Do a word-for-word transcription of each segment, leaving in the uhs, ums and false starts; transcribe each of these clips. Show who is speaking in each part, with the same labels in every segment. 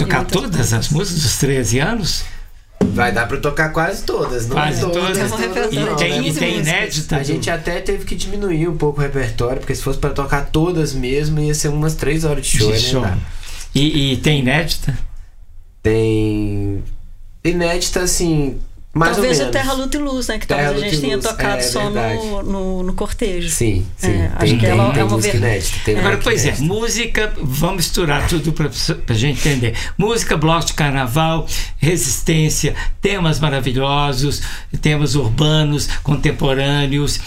Speaker 1: tocar todas as músicas dos treze anos?
Speaker 2: Vai dar pra tocar quase todas, não
Speaker 1: quase
Speaker 2: todas.
Speaker 1: todas.
Speaker 2: todas
Speaker 1: e
Speaker 2: não,
Speaker 1: tem,
Speaker 2: né?
Speaker 1: e tem inédita.
Speaker 2: A gente até teve que diminuir um pouco o repertório, porque se fosse pra tocar todas mesmo, ia ser umas três horas de show.
Speaker 1: De show.
Speaker 2: Né?
Speaker 1: E, e tem inédita?
Speaker 2: Tem inédita, assim, mais
Speaker 3: talvez
Speaker 2: ou menos.
Speaker 3: Talvez a Terra, Luta e Luz, né? Que
Speaker 2: Terra,
Speaker 3: talvez a gente tenha
Speaker 2: Luz.
Speaker 3: tocado
Speaker 2: é,
Speaker 3: só no, no, no cortejo.
Speaker 2: Sim, sim.
Speaker 3: É,
Speaker 2: tem,
Speaker 3: acho
Speaker 2: tem,
Speaker 3: que ela
Speaker 2: tem
Speaker 3: é uma
Speaker 2: música
Speaker 3: ver...
Speaker 2: inédita. Tem
Speaker 1: Agora, pois
Speaker 2: inédita.
Speaker 1: é, música, vamos misturar tudo pra, pra gente entender. Música, bloco de carnaval, resistência, temas maravilhosos, temas urbanos, contemporâneos,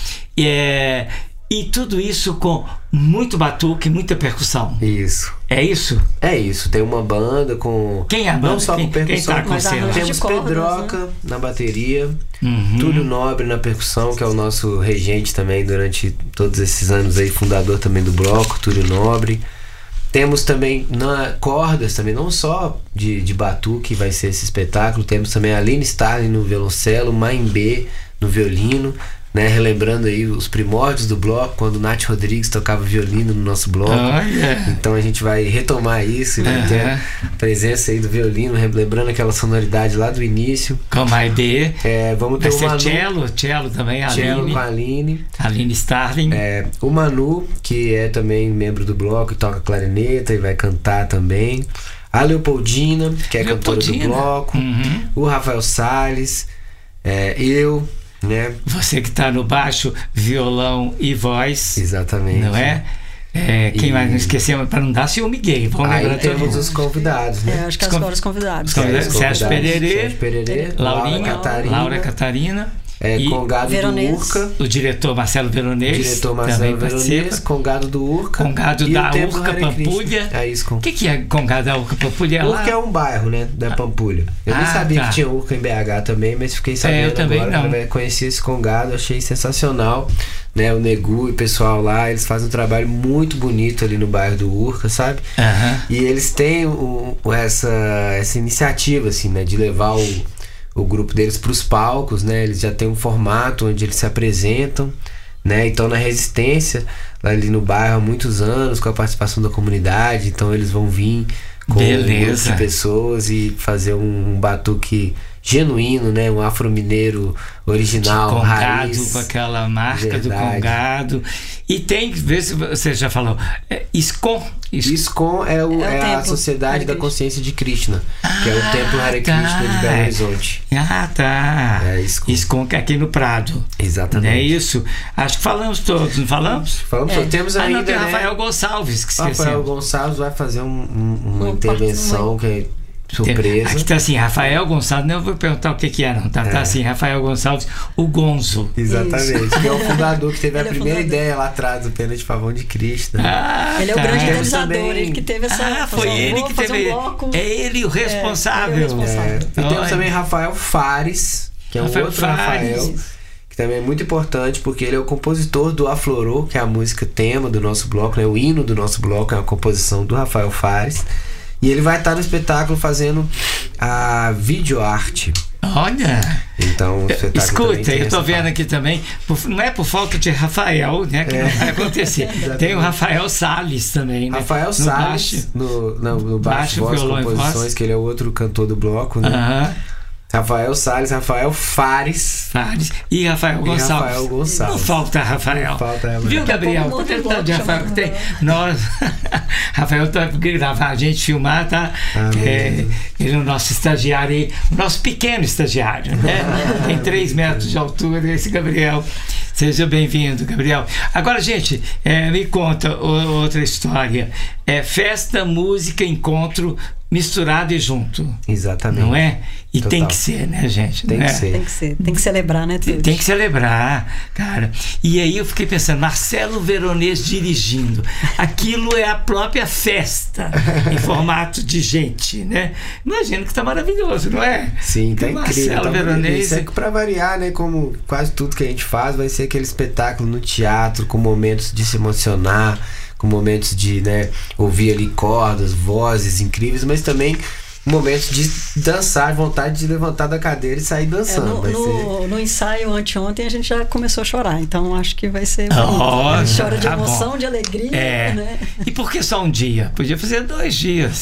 Speaker 1: é, e tudo isso com muito batuque, muita percussão.
Speaker 2: Isso.
Speaker 1: É isso?
Speaker 2: É isso, tem uma banda com...
Speaker 1: Quem é a banda?
Speaker 2: Não só
Speaker 1: quem,
Speaker 2: com percussão,
Speaker 1: quem tá com cena?
Speaker 2: temos
Speaker 3: cordas,
Speaker 2: Pedroca, né? Na bateria,
Speaker 1: Uhum.
Speaker 2: Túlio Nobre na percussão, que é o nosso regente também durante todos esses anos aí, fundador também do bloco, Túlio Nobre. Temos também na, cordas também, não só de, de batuque vai ser esse espetáculo, temos também a Aline Starling no violoncelo, Maimbê no violino, né, relembrando aí os primórdios do bloco, quando o Nath Rodrigues tocava violino no nosso bloco.
Speaker 1: Oh, yeah.
Speaker 2: Então a gente vai retomar isso e vai
Speaker 1: Uhum.
Speaker 2: ter a presença aí do violino, lembrando aquela sonoridade lá do início.
Speaker 1: Com a B.
Speaker 2: É, vamos ter
Speaker 1: vai
Speaker 2: o
Speaker 1: ser
Speaker 2: Manu,
Speaker 1: cello, cello também, a
Speaker 2: cello
Speaker 1: Aline.
Speaker 2: com a Aline.
Speaker 1: Aline Starling.
Speaker 2: É, o Manu, que é também membro do bloco e toca clarineta e vai cantar também. A Leopoldina, que é
Speaker 1: Leopoldina.
Speaker 2: cantora do bloco.
Speaker 1: Uhum.
Speaker 2: O Rafael Salles. É, eu, né?
Speaker 1: Você que está no baixo, violão e voz.
Speaker 2: Exatamente.
Speaker 1: Não é? É, quem
Speaker 2: E-
Speaker 1: mais não esquecemos, para não dar ciúme gay. Vamos
Speaker 2: Aí
Speaker 1: lembrar todo
Speaker 2: temos
Speaker 1: mundo.
Speaker 2: os convidados, né?
Speaker 3: É, acho que
Speaker 1: Os
Speaker 3: as
Speaker 1: conv-
Speaker 3: fora os convidados.
Speaker 1: os convidados.
Speaker 2: É, os
Speaker 1: Sérgio
Speaker 2: convidados,
Speaker 1: Pererê,
Speaker 2: Sérgio Pererê,
Speaker 1: Laurinha,
Speaker 2: Laura Catarina,
Speaker 1: Laura Catarina.
Speaker 2: é,
Speaker 1: e
Speaker 2: Congado
Speaker 3: Veronês.
Speaker 2: do Urca.
Speaker 1: O diretor Marcelo Veronês.
Speaker 2: Diretor
Speaker 1: também
Speaker 2: Marcelo Veronês,
Speaker 1: participa.
Speaker 2: Congado do Urca.
Speaker 1: Congado
Speaker 2: e
Speaker 1: da
Speaker 2: o Templo
Speaker 1: Urca
Speaker 2: Hare Krishna.
Speaker 1: Pampulha.
Speaker 2: É isso, com...
Speaker 1: O que, que é Congado da Urca Pampulha? É lá?
Speaker 2: Urca é um bairro, né, da Pampulha. Eu nem
Speaker 1: Ah,
Speaker 2: sabia
Speaker 1: tá.
Speaker 2: que tinha Urca em B H também, mas fiquei sabendo
Speaker 1: É, eu também
Speaker 2: agora.
Speaker 1: não.
Speaker 2: Quando eu conheci esse Congado, achei sensacional, né, o Negu e o pessoal lá, eles fazem um trabalho muito bonito ali no bairro do Urca, sabe?
Speaker 1: Aham.
Speaker 2: E eles têm o, o- essa, essa iniciativa, assim, né, de levar o, o grupo deles para os palcos, né? Eles já têm um formato onde eles se apresentam, né? Então na Resistência, lá ali no bairro há muitos anos, com a participação da comunidade, então eles vão vir com um grupo de pessoas e fazer um, um batuque genuíno, né? Um afro-mineiro original,
Speaker 1: Congado,
Speaker 2: raiz.
Speaker 1: com aquela marca do
Speaker 2: Verdade.
Speaker 1: Congado. E tem, vê se você já falou, é, ISCOM. ISCOM.
Speaker 2: ISCOM é, o,
Speaker 3: É o
Speaker 2: é a
Speaker 3: templo
Speaker 2: Sociedade
Speaker 3: Hare
Speaker 2: da
Speaker 3: Krishna.
Speaker 2: Consciência de Krishna, que é o
Speaker 1: Ah,
Speaker 2: Templo Hare
Speaker 1: tá.
Speaker 2: Krishna de Belo Horizonte.
Speaker 1: Ah, tá.
Speaker 2: É, ISCOM.
Speaker 1: ISCOM, que é aqui no Prado.
Speaker 2: Exatamente.
Speaker 1: Não é isso? Acho que falamos todos, não falamos?
Speaker 2: Falamos,
Speaker 3: É.
Speaker 2: temos
Speaker 1: Ah,
Speaker 2: ainda,
Speaker 1: não, tem
Speaker 2: né?
Speaker 1: Rafael Gonçalves, que
Speaker 2: Rafael
Speaker 1: esqueceu.
Speaker 2: Gonçalves vai fazer um- um- uma
Speaker 3: Um
Speaker 2: intervenção que é surpresa.
Speaker 1: Aqui tá assim, Rafael Gonçalves, não vou perguntar o que que é não, tá, tá
Speaker 2: É.
Speaker 1: assim, Rafael Gonçalves, o Gonzo.
Speaker 2: Exatamente. Que é o fundador que teve a
Speaker 3: Ele é
Speaker 2: primeira
Speaker 3: fundador.
Speaker 2: ideia lá atrás do Pena de Pavão de Cristo. né?
Speaker 1: Ah,
Speaker 3: Ele é o
Speaker 1: tá.
Speaker 3: grande
Speaker 2: Temos
Speaker 3: idealizador,
Speaker 2: também-
Speaker 3: ele que teve essa.
Speaker 1: Ah, foi
Speaker 3: fazer um
Speaker 1: ele
Speaker 3: bloco,
Speaker 1: que
Speaker 3: fazer
Speaker 1: teve.
Speaker 3: Um bloco.
Speaker 1: É ele o responsável.
Speaker 3: ele é o responsável.
Speaker 2: É, e
Speaker 1: Olha.
Speaker 2: temos também Rafael Fares, que é um
Speaker 1: Rafael
Speaker 2: outro
Speaker 1: Fares.
Speaker 2: Rafael, que também é muito importante porque ele é o compositor do Aflorou, que é a música tema do nosso bloco, né? O hino do nosso bloco é uma composição do Rafael Fares. E ele vai estar no espetáculo fazendo a videoarte.
Speaker 1: Olha.
Speaker 2: Então, o espetáculo também
Speaker 1: Escuta,
Speaker 2: tem
Speaker 1: eu tô
Speaker 2: essa
Speaker 1: vendo
Speaker 2: parte.
Speaker 1: aqui também, por- não é por falta de Rafael, né, que
Speaker 2: É.
Speaker 1: não vai acontecer. Tem o Rafael Salles também, né?
Speaker 2: Rafael
Speaker 1: no
Speaker 2: Salles,
Speaker 1: baixo.
Speaker 2: no, no, no baixo,
Speaker 1: Baixo,
Speaker 2: voz,
Speaker 1: violão e
Speaker 2: composições,
Speaker 1: voz.
Speaker 2: que ele é o outro cantor do bloco, né?
Speaker 1: Aham,
Speaker 2: Rafael Salles, Rafael Fares
Speaker 1: Salles e Rafael
Speaker 2: e
Speaker 1: Gonçalves.
Speaker 2: Rafael Gonçalves.
Speaker 1: Não falta Rafael.
Speaker 2: Não falta Rafael.
Speaker 1: Viu, Gabriel?
Speaker 3: pouco
Speaker 1: Quanto
Speaker 3: muda o
Speaker 1: tá de
Speaker 3: bloco,
Speaker 1: Rafael que
Speaker 3: chama
Speaker 1: tem? Nós, Rafael tá gravar a gente, filmar, tá?
Speaker 2: Amém.
Speaker 1: É, ele é o nosso estagiário aí, o nosso pequeno estagiário, né? Tem três metros de altura, esse Gabriel. Seja bem-vindo, Gabriel. Agora, gente, é, me conta o- outra história. É festa, música, encontro misturado e junto.
Speaker 2: Exatamente.
Speaker 1: Não é? E
Speaker 2: Total.
Speaker 1: tem que ser, né, gente?
Speaker 2: Tem
Speaker 1: Não
Speaker 2: que
Speaker 1: é?
Speaker 2: ser.
Speaker 3: Tem que ser, tem que celebrar, né?
Speaker 1: Tem,
Speaker 3: Tudo.
Speaker 1: tem que celebrar, cara. E aí eu fiquei pensando, Marcelo Veronês dirigindo. Aquilo é a própria festa em formato de gente, né? Imagino que tá maravilhoso, não é?
Speaker 2: Sim, tá
Speaker 1: Que
Speaker 2: incrível.
Speaker 1: Marcelo
Speaker 2: Tá
Speaker 1: Veronês.
Speaker 2: Isso é que pra variar, né? Como quase tudo que a gente faz, vai ser aquele espetáculo no teatro, com momentos de se emocionar, com momentos de, né, ouvir ali cordas, vozes incríveis, mas também momentos de dançar, vontade de levantar da cadeira e sair
Speaker 3: É,
Speaker 2: dançando.
Speaker 3: no,
Speaker 2: vai ser...
Speaker 3: no, no ensaio anteontem a gente já começou a chorar, então acho que vai ser.
Speaker 1: Oh,
Speaker 3: A gente chora de
Speaker 1: tá bom.
Speaker 3: emoção, de alegria,
Speaker 1: É.
Speaker 3: né?
Speaker 1: E por que só um dia? Podia fazer dois dias.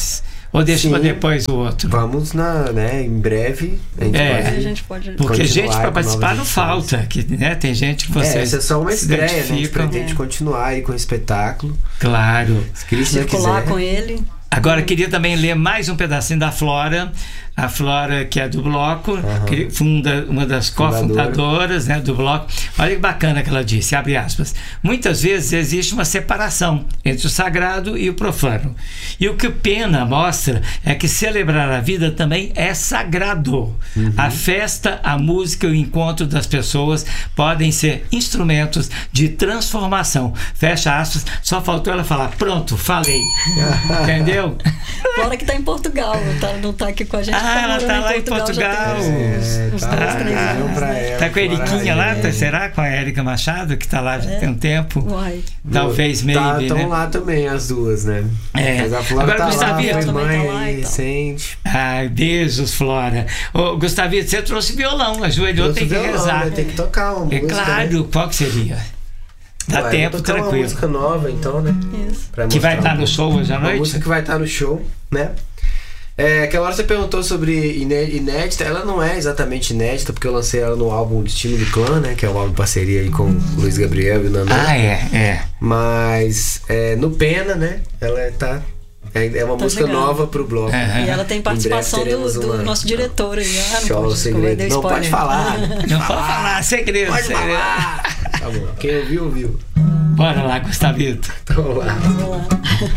Speaker 1: Ou deixa
Speaker 2: Sim.
Speaker 1: para depois o outro?
Speaker 2: Vamos na, né, em breve. A gente
Speaker 1: É.
Speaker 3: Aí
Speaker 2: pode...
Speaker 3: a gente pode.
Speaker 1: Porque
Speaker 2: continuar
Speaker 1: gente para
Speaker 2: com
Speaker 1: participar
Speaker 2: novas
Speaker 1: não
Speaker 2: edições.
Speaker 1: falta, que, né? Tem gente que
Speaker 2: É,
Speaker 1: vocês
Speaker 2: essa é só uma
Speaker 1: se
Speaker 2: estreia, né? A gente
Speaker 1: identificam.
Speaker 2: pretende
Speaker 3: É.
Speaker 2: continuar aí com o espetáculo.
Speaker 1: Claro.
Speaker 2: Se Cristo
Speaker 3: circular
Speaker 2: quiser.
Speaker 3: com ele.
Speaker 1: Agora, queria também ler mais um pedacinho da Flora, a Flora que é do bloco, que funda, uma das
Speaker 2: Fundadora.
Speaker 1: cofundadoras, né, do bloco. Olha que bacana que ela disse, abre aspas. Muitas vezes existe uma separação entre o sagrado e o profano. E o que o Pena mostra é que celebrar a vida também é sagrado. A festa, a música e o encontro das pessoas podem ser instrumentos de transformação. Fecha aspas. Só faltou ela falar, pronto, falei. Entendeu?
Speaker 3: Flora que tá em Portugal, tá, não tá aqui com a gente.
Speaker 1: Ah, ela
Speaker 3: morando
Speaker 1: tá lá em Portugal.
Speaker 3: já tem uns,
Speaker 2: É,
Speaker 3: uns
Speaker 2: tá
Speaker 3: dois,
Speaker 2: lá,
Speaker 3: três
Speaker 2: beijão
Speaker 3: anos,
Speaker 2: pra
Speaker 3: né?
Speaker 2: ela.
Speaker 1: Tá com a Eriquinha lá?
Speaker 2: É.
Speaker 1: Será com a Érica Machado, que tá lá já tem um tempo?
Speaker 3: Uai.
Speaker 1: Talvez, maybe,
Speaker 2: Tá, tão
Speaker 1: né?
Speaker 2: lá também as duas, né?
Speaker 1: É.
Speaker 2: Mas a Flora
Speaker 1: Agora,
Speaker 2: tá lá,
Speaker 1: Gustavito.
Speaker 2: foi
Speaker 3: Também
Speaker 2: mãe
Speaker 3: tá lá
Speaker 2: aí,
Speaker 3: e tal.
Speaker 2: recente.
Speaker 1: Ai, beijos, Flora. Ô, Gustavito, você trouxe violão, ajoelhou, tem que
Speaker 2: Trouxe violão,
Speaker 1: rezar.
Speaker 2: né? Tem que tocar uma
Speaker 1: É
Speaker 2: música.
Speaker 1: claro, qual que seria? Dá
Speaker 2: Ué,
Speaker 1: tempo,
Speaker 2: vou tocar uma
Speaker 1: tranquilo.
Speaker 2: música nova, então, né?
Speaker 3: Isso.
Speaker 2: Pra
Speaker 1: Que vai
Speaker 2: mostrar
Speaker 1: estar
Speaker 2: um
Speaker 1: no
Speaker 2: pouco.
Speaker 1: show hoje à
Speaker 2: Uma
Speaker 1: noite?
Speaker 2: música que vai estar no show, né? É, aquela hora você perguntou sobre iné- inédita. Ela não é exatamente inédita, porque eu lancei ela no álbum Destino do Clã, né? Que é um álbum de parceria aí com o Luiz Gabriel e o Nanã.
Speaker 1: Ah, é, é.
Speaker 2: Mas é, no Pena, né? Ela é, tá, é, é uma
Speaker 3: Tá
Speaker 2: música
Speaker 3: chegando.
Speaker 2: nova pro bloco.
Speaker 1: Aham.
Speaker 3: E ela tem participação do,
Speaker 2: teremos
Speaker 3: do
Speaker 2: uma-
Speaker 3: nosso diretor aí. Ah, não
Speaker 2: Show
Speaker 3: pode,
Speaker 2: segredo.
Speaker 3: dei
Speaker 2: Não
Speaker 3: spoiler.
Speaker 2: pode falar.
Speaker 1: Não pode falar, segredo,
Speaker 2: Pode
Speaker 1: segredo.
Speaker 2: falar. Tá bom. Quem ouviu, ouviu.
Speaker 1: Bora lá, Gustavito.
Speaker 2: Então lá.
Speaker 3: Vamos lá.